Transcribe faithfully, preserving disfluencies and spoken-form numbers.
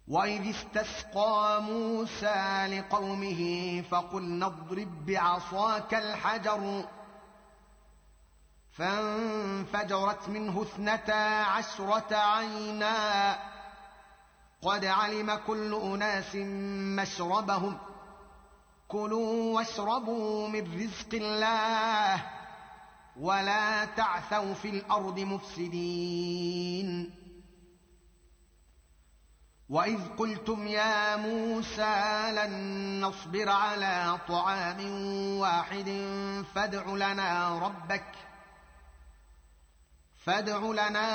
وإذ استسقى موسى لقومه فقلنا اضرب بعصاك الحجر فانفجرت منه اثنتا عشرة عينا قد علم كل أناس مشربهم كلوا واشربوا من رزق الله ولا تعثوا في الأرض مفسدين وإذ قلتم يا موسى لن نصبر على طعام واحد فادع لنا ربك فادع لنا